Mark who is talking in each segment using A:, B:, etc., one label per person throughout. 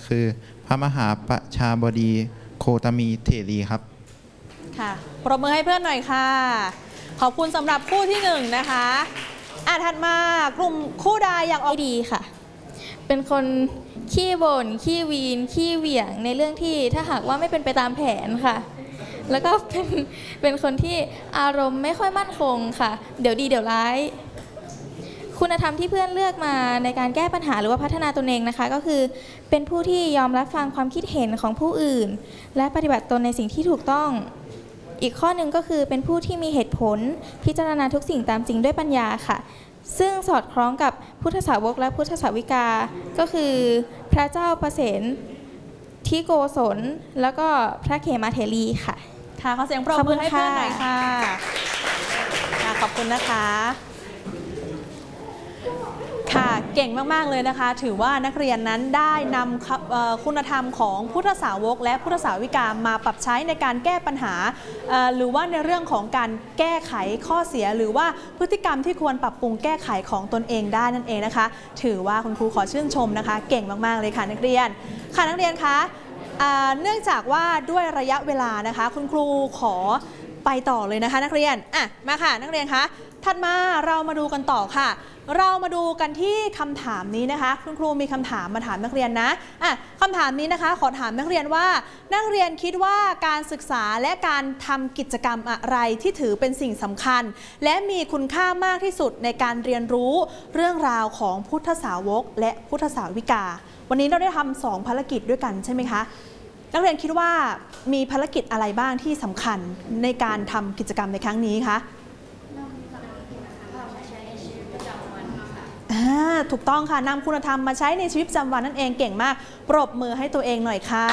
A: คือพระมหาประชาบดีโคตมีเถรีครับ
B: ค่ะปรบมือให้เพื่อนหน่อยค่ะขอบคุณสำหรับคู่ที่1นะคะถัดมากลุ่มคู่ใดอยากออก
C: ดีค่ะเป็นคนขี้บ่นขี้วีนขี้เหวี่ยงในเรื่องที่ถ้าหากว่าไม่เป็นไปตามแผนค่ะแล้วก็เป็นคนที่อารมณ์ไม่ค่อยมั่นคงค่ะเดี๋ยวดีเดี๋ยวร้ายคุณธรรมที่เพื่อนเลือกมาในการแก้ปัญหาหรือว่าพัฒนาตนเองนะคะก็คือเป็นผู้ที่ยอมรับฟังความคิดเห็นของผู้อื่นและปฏิบัติตนในสิ่งที่ถูกต้องอีกข้อหนึ่งก็คือเป็นผู้ที่มีเหตุผลพิจารณาทุกสิ่งตามจริงด้วยปัญญาค่ะซึ่งสอดคล้องกับพุทธสาวกและพุทธสาวิกาก็คือพระเจ้าประเสนทิโกศลแล้วก็พระเขมาเถรีค่ะ
B: ค่ะขอเสียงปรบมือให้เพื่อนหน่อยค่ะขอบคุณนะคะค่ะเก่งมากๆเลยนะคะถือว่านักเรียนนั้นได้นำคุณธรรมของพุทธสาวกและพุทธสาวิกามาปรับใช้ในการแก้ปัญหาหรือว่าในเรื่องของการแก้ไขข้อเสียหรือว่าพฤติกรรมที่ควรปรับปรุงแก้ไขของตนเองได้นั่นเองนะคะถือว่าคุณครูขอชื่นชมนะคะเก่งมากๆเลยค่ะนักเรียนค่ะนักเรียนคะเนื่องจากว่าด้วยระยะเวลานะคะคุณครูขอไปต่อเลยนะคะนักเรียนมาค่ะนักเรียนคะถัดมาเรามาดูกันต่อค่ะเรามาดูกันที่คำถามนี้นะคะคุณครูมีคำถามมาถามนักเรียนนะคำถามนี้นะคะขอถามนักเรียนว่านักเรียนคิดว่าการศึกษาและการทำกิจกรรมอะไรที่ถือเป็นสิ่งสำคัญและมีคุณค่ามากที่สุดในการเรียนรู้เรื่องราวของพุทธสาวกและพุทธสาวิกาวันนี้เราได้ทำ2ภารกิจด้วยกันใช่ไหมคะนักเรียนคิดว่ามีภารกิจอะไรบ้างที่สำคัญในการทำกิจกรรมในครั้งนี้คะถูกต้องค่ะนำคุณธรรมมาใช้ในชีวิตประจำวันนั่นเองเก่งมากปรบมือให้ตัวเองหน่อยค่ะ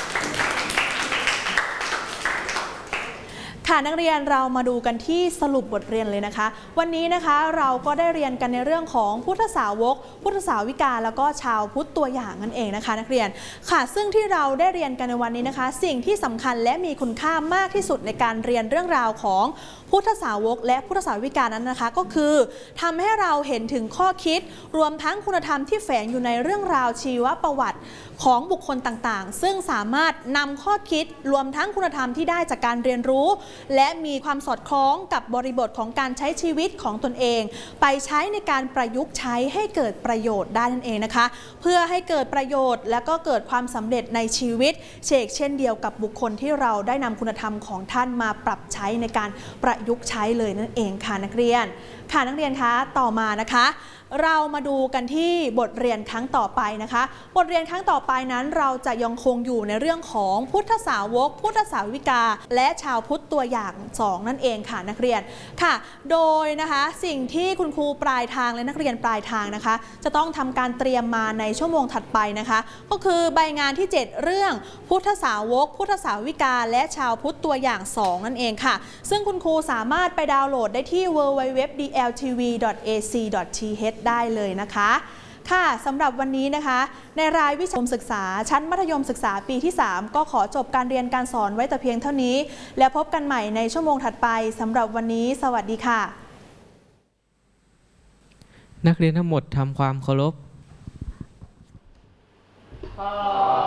B: ค่ะนักเรียนเรามาดูกันที่สรุปบทเรียนเลยนะคะวันนี้นะคะเราก็ได้เรียนกันในเรื่องของพุทธสาวกพุทธสาวิกาแล้วก็ชาวพุทธตัวอย่างนั่นเองนะคะนักเรียนค่ะซึ่งที่เราได้เรียนกันในวันนี้นะคะสิ่งที่สำคัญและมีคุณค่ามากที่สุดในการเรียนเรื่องราวของพุทธสาวกและพุทธสาวิกานั้นนะคะก็คือทำให้เราเห็นถึงข้อคิดรวมทั้งคุณธรรมที่แฝงอยู่ในเรื่องราวชีวประวัติของบุคคลต่างๆซึ่งสามารถนำข้อคิดรวมทั้งคุณธรรมที่ได้จากการเรียนรู้และมีความสอดคล้องกับบริบทของการใช้ชีวิตของตนเองไปใช้ในการประยุกต์ใช้ให้เกิดประโยชน์ได้นั่นเองนะคะเพื่อให้เกิดประโยชน์และก็เกิดความสำเร็จในชีวิตเช่นเดียวกับบุคคลที่เราได้นำคุณธรรมของท่านมาปรับใช้ในการประยุกต์ใช้เลยนั่นเองค่ะนักเรียนค่ะนักเรียนคะต่อมานะคะเรามาดูกันที่บทเรียนครั้งต่อไปนะคะบทเรียนครั้งต่อไปนั้นเราจะยังคงอยู่ในเรื่องของพุทธสาวกพุทธสาวิกาและชาวพุทธตัวอย่าง2นั่นเองค่ะนักเรียนค่ะโดยนะคะสิ่งที่คุณครูปลายทางและนักเรียนปลายทางนะคะจะต้องทำการเตรียมมาในชั่วโมงถัดไปนะคะก็คือใบงานที่7เรื่องพุทธสาวกพุทธสาวิกาและชาวพุทธตัวอย่าง2นั่นเองค่ะซึ่งคุณครูสามารถไปดาวน์โหลดได้ที่ www.dltv.ac.th ได้เลยนะคะค่ะสำหรับวันนี้นะคะในรายวิชาศึกษาชั้นมัธยมศึกษาปีที่3ก็ขอจบการเรียนการสอนไว้แต่เพียงเท่านี้แล้วพบกันใหม่ในชั่วโมงถัดไปสำหรับวันนี้สวัสดีค่ะ
D: นักเรียนทั้งหมดทำความเคารพ